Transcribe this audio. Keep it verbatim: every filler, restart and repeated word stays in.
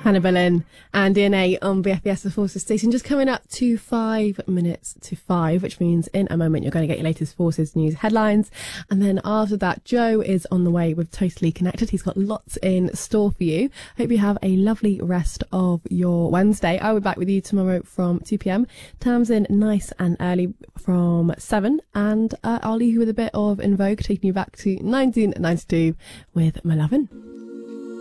Hannah Boleyn and D N A on B F B S, the Forces station, just coming up to five minutes to five, which means in a moment you're going to get your latest Forces news headlines. And then after that, Joe is on the way with Totally Connected. He's got lots in store for you. Hope you have a lovely rest of your Wednesday. I'll be back with you tomorrow from two p.m. Tamsin, nice and early from seven. And uh, I'll leave you with a bit of In Vogue, taking you back to nineteen ninety-two with My Lovin'.